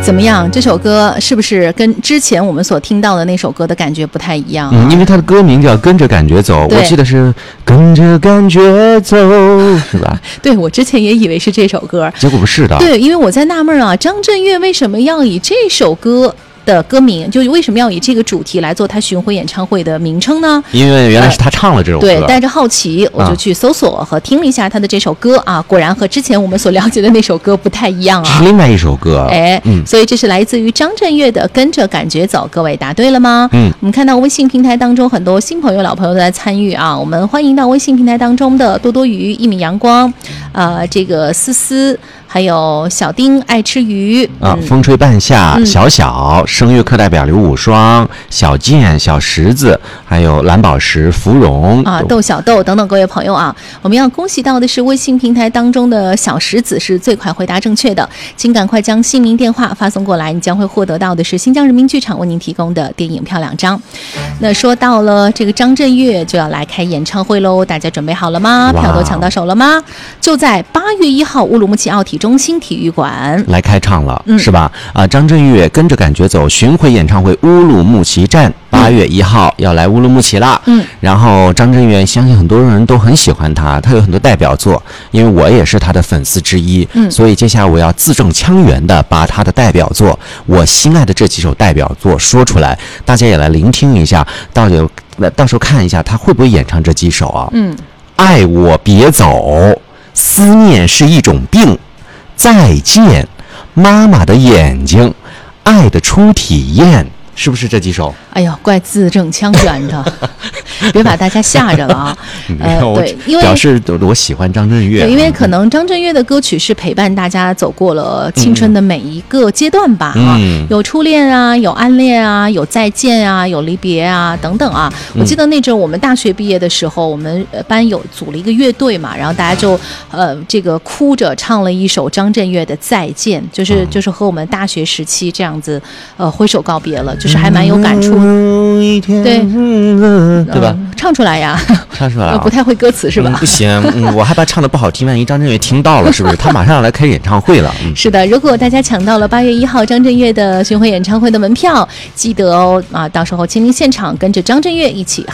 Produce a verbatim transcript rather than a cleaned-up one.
怎么样？这首歌是不是跟之前我们所听到的那首歌的感觉不太一样、啊？ 嗯，因为它的歌名叫《跟着感觉走》，我记得是跟着感觉走，是吧？ 对，我之前也以为是这首歌， 结果不是的。 对，因为我在纳闷啊，张震岳为什么要以这首歌的歌名，就为什么要以这个主题来做他巡回演唱会的名称呢？ 因为原来是他唱了这首歌。 对，带着好奇，我就去搜索和听了一下他的这首歌啊，果然和之前我们所了解的那首歌不太一样啊， 是另外一首歌。 哎，嗯，所以这是来自于张震岳的《跟着感觉走》，各位答对了吗？嗯，我们看到微信平台当中很多新朋友、老朋友都在参与啊，我们欢迎到微信平台当中的多多鱼、一米阳光，呃，这个思思。还有小丁爱吃鱼啊，嗯、风吹半夏、嗯、小小声乐课代表刘武双、小健、小石子，还有蓝宝石、芙蓉啊，豆小豆等等各位朋友啊，我们要恭喜到的是微信平台当中的小石子是最快回答正确的，请赶快将姓名、电话发送过来，你将会获得到的是新疆人民剧场为您提供的电影票两张。那说到了这个张震岳就要来开演唱会喽，大家准备好了吗？票都抢到手了吗？就在八月一号乌鲁木齐奥体中心体育馆来开唱了，嗯、是吧？啊，张震岳跟着感觉走巡回演唱会乌鲁木齐站八月一号要来乌鲁木齐了。嗯，然后张震岳相信很多人都很喜欢他，他有很多代表作，因为我也是他的粉丝之一。嗯，所以接下来我要字正腔圆的把他的代表作，我心爱的这几首代表作说出来，大家也来聆听一下，到底到时候看一下他会不会演唱这几首啊？嗯，爱我别走，思念是一种病。再见，妈妈的眼睛，爱的初体验，是不是这几首？ 哎呦，怪字正腔圆的，别把大家吓着了啊！ 呃，对，因为表示我喜欢张震岳， 对，因为可能张震岳的歌曲是陪伴大家走过了青春的每一个阶段吧，嗯、啊，有初恋啊，有暗恋啊，有再见啊，有离别啊，等等啊。我记得那阵我们大学毕业的时候，我们班有组了一个乐队嘛，然后大家就呃这个哭着唱了一首张震岳的《再见》，就是就是和我们大学时期这样子呃挥手告别了，就是还蛮有感触。对， 对吧、 嗯？唱出来呀， 唱出来、啊， 不太会歌词是吧？ 嗯、不行、嗯，我害怕唱的不好听，万一张震岳听到了，是不是？他马上要来开演唱会了。嗯、 是的，如果大家抢到了八月一号张震岳的巡回演唱会的门票，记得哦啊，到时候亲临现场，跟着张震岳一起